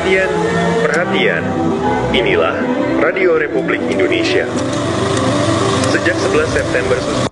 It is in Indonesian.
Perhatian, perhatian. Inilah Radio Republik Indonesia. Sejak 11 September